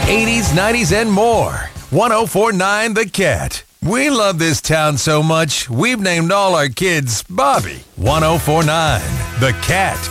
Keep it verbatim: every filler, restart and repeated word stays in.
eighties, nineties, and more. one oh four point nine The Cat. We love this town so much, we've named all our kids Bobby. one oh four point nine The Cat.